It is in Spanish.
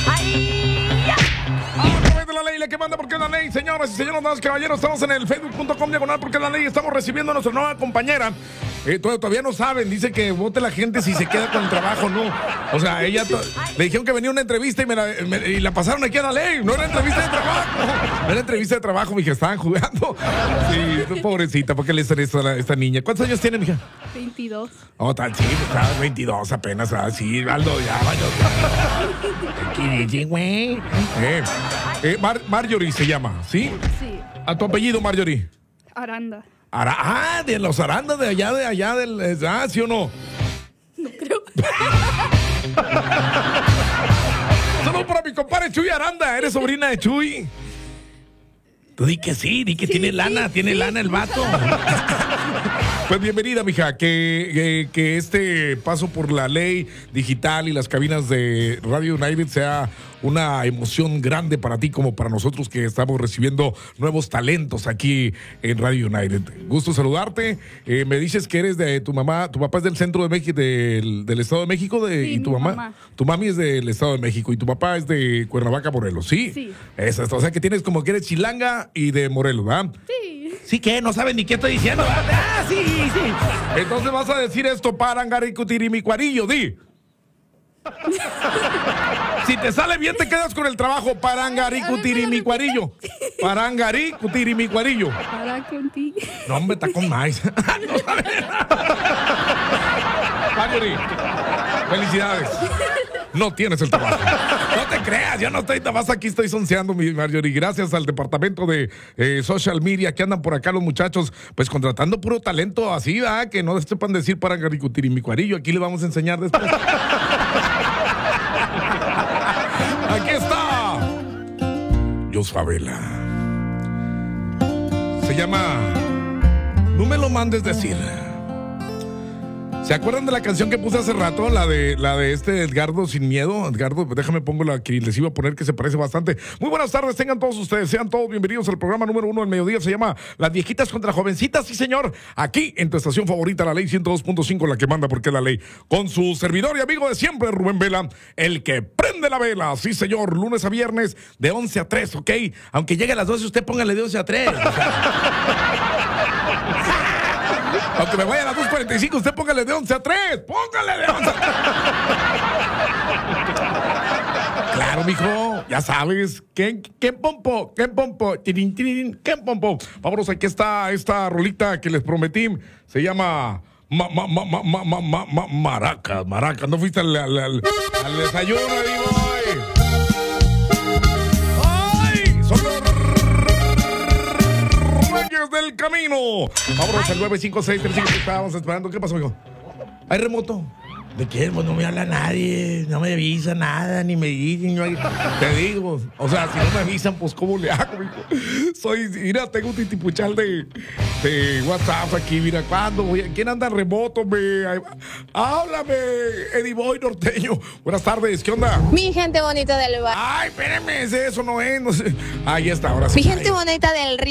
A través de la ley, la que manda porque es la ley, señoras y señores, damas y caballeros, estamos en el facebook.com/diagonal porque es la ley, estamos recibiendo a nuestra nueva compañera. Todavía no saben, dice que vote la gente si se queda con el trabajo, no. O sea, ella le dijeron que venía una entrevista y la pasaron aquí a la ley. No era entrevista de trabajo. No era entrevista de trabajo, mija, estaban jugando. Sí, pobrecita, porque le estresa esta niña. ¿Cuántos años tiene, mija? 22. Oh, tan sí, está 22 apenas. Sí, Aldo, ya, vaya. güey. Marjorie se llama, ¿sí? Sí. ¿A tu apellido, Marjorie? Aranda. De los Arandas de allá del... ¿sí o no? No creo. Saludos para mi compadre Chuy Aranda. ¿Eres sobrina de Chuy? Tú di que sí, di que sí, tiene lana el vato. Pues bienvenida, mija, que este paso por la ley digital y las cabinas de Radio United sea una emoción grande para ti como para nosotros que estamos recibiendo nuevos talentos aquí en Radio United. Gusto saludarte. Me dices que eres de tu mamá, tu papá es del centro de México, del Estado de México, sí, y tu mamá, tu mami es del Estado de México y tu papá es de Cuernavaca, Morelos, ¿sí? Sí. O sea que tienes como que eres chilanga y de Morelos, ¿verdad? Sí. Sí, que no saben ni qué estoy diciendo. Ah, sí. Entonces vas a decir esto para Angaricutirimícuarillo, di. Si te sale bien, te quedas con el trabajo. Parangaricutirimícuarillo. Parangaricutirimícuarillo. Para contigo. No, hombre, está con más. No sabes. Marjorie, felicidades. No tienes el trabajo. No te creas, yo no estoy, nada más aquí estoy sonceando, mi Marjorie. Gracias al departamento de social media que andan por acá los muchachos, pues contratando puro talento así, ¿verdad? Que no sepan decir para Angaricutirimícuarillo. Aquí le vamos a enseñar después. Aquí está Yosfabela. Se llama No me lo mandes decir. ¿Se acuerdan de la canción que puse hace rato? La de este Edgardo Sin Miedo. Edgardo, déjame pongo la que les iba a poner que se parece bastante. Muy buenas tardes, tengan todos ustedes, sean todos bienvenidos al programa número 1 del mediodía. Se llama Las Viejitas contra Jovencitas, sí señor. Aquí en tu estación favorita, la ley 102.5, la que manda porque es la ley. Con su servidor y amigo de siempre, Rubén Vela, el que prende la vela, sí señor. Lunes a viernes de 11 a 3, ¿ok? Aunque llegue a las 12, usted póngale de 11 a 3. Aunque me vaya a las 2:45, usted póngale de 11 a 3. Póngale de 11 a 3. Claro, mijo, ya sabes. ¿Qué pompo? Tirín, tirín, ¿qué pompo? Vámonos, aquí está esta rolita que les prometí. Se llama Maracas. ¿No fuiste al desayuno, digo? Del camino. Vámonos al 95635 que estábamos esperando. ¿Qué pasó, hijo? ¿Hay remoto? ¿De qué? Pues no me habla nadie, no me avisa nada, ni me dicen. Te digo, o sea, si no me avisan, pues ¿cómo le hago, hijo? Mira, tengo un titipuchal de WhatsApp aquí, mira, ¿cuándo voy? ¿Quién anda en remoto? Háblame, Eddie Boy Norteño. Buenas tardes, ¿qué onda? Mi gente bonita del barrio. Ay, espérenme, eso no es, no sé. Ahí está, ahora sí. Mi gente bonita del río.